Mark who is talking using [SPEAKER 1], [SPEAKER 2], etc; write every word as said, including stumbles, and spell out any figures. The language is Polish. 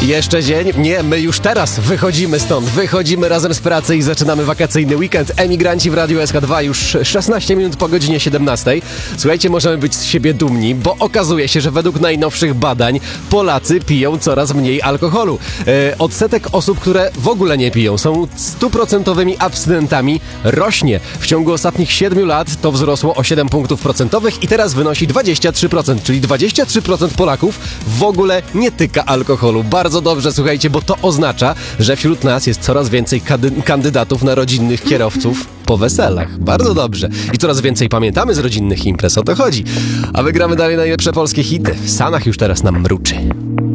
[SPEAKER 1] Jeszcze dzień? Nie, my już teraz wychodzimy stąd. Wychodzimy razem z pracy i zaczynamy wakacyjny weekend. Emigranci w Radiu S K dwa już szesnaście minut po godzinie siedemnastej. Słuchajcie, możemy być z siebie dumni, bo okazuje się, że według najnowszych badań Polacy piją coraz mniej alkoholu. E, odsetek osób, które w ogóle nie piją, są stuprocentowymi abstynentami, rośnie. W ciągu ostatnich siedmiu lat to wzrosło o siedem punktów procentowych i teraz wynosi dwadzieścia trzy procent, czyli dwadzieścia trzy procent Polaków w ogóle nie tyka alkoholu. Bardzo dobrze, słuchajcie, bo to oznacza, że wśród nas jest coraz więcej kady- kandydatów na rodzinnych kierowców po weselach. Bardzo dobrze. I coraz więcej pamiętamy z rodzinnych imprez, o to chodzi. A wygramy dalej najlepsze polskie hity. W Sanach już teraz nam mruczy.